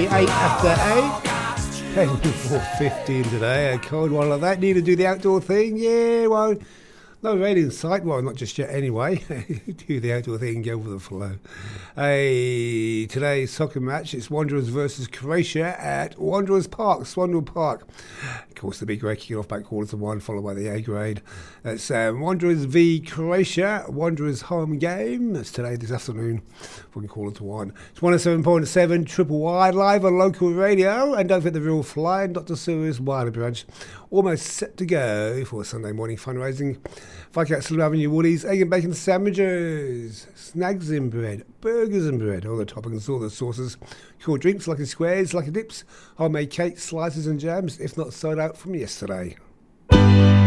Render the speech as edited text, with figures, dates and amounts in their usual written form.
28 after 8. Heading to 4:15 today. A cold one like that. Need to do the outdoor thing? Yeah, well, no rain in sight. Well, not just yet anyway. Do the outdoor thing and go with the flow. Hey, today's soccer match, it's Wanderers versus Croatia at Wanderers Park, Swanwell Park. Of course, the B grade kicking off back 1:15, followed by the A grade. That's Wanderers v Croatia, Wanderers home game. That's today, this afternoon, from 1:15. It's 107.7 Triple Wide live on local radio. And don't forget the real fly and Dr. Sirius Wilder Branch. Almost set to go for Sunday morning fundraising. Viscount Avenue Woolies, egg and bacon sandwiches, snags in bread, burgers and bread, all the toppings, all the sauces, cool drinks, lucky squares, lucky dips, homemade cakes, slices and jams, if not sold out from yesterday.